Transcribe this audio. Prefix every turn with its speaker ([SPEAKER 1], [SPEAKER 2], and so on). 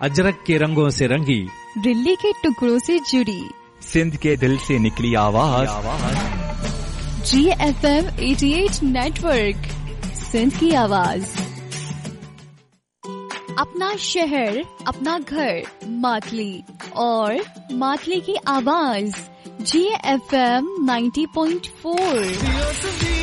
[SPEAKER 1] अजरक के रंगों से रंगी,
[SPEAKER 2] दिल्ली के टुकड़ों से जुड़ी,
[SPEAKER 3] सिंध के दिल से निकली आवाज।
[SPEAKER 2] GFM 88 नेटवर्क, सिंध की आवाज। अपना शहर, अपना घर, मातली और मातली की आवाज। GFM 90.4।